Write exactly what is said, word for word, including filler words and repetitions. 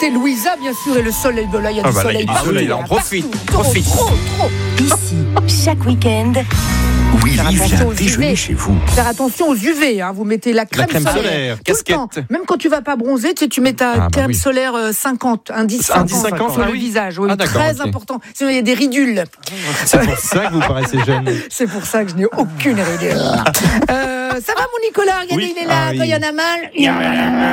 côté Louisa, bien sûr, et le soleil. Ben là, il y a Ah du bah là, soleil il y a du partout. soleil, là, on Partout. profite, Trop, profite. Trop, trop. Ici, chaque week-end, Willy Faire vient attention aux U V. déjeuner chez vous. Faire attention aux U V, hein. Vous mettez la crème, crème solaire, solaire, tout le casquette. temps. Même quand tu vas pas bronzer, tu sais, tu mets ta Ah, bah crème oui. solaire euh, cinquante, indice Un cinquante, indice cinquante, sur ah le oui. visage. Oui, Ah, d'accord, très ok. important. Sinon, il y a des ridules. C'est pour ça que vous paraissez jeune. C'est pour ça que je n'ai aucune ridule. Euh, ça va, mon Nicolas? Regardez, Oui. il est là. Ah, oui. Quand il y en a mal, il y en a mal.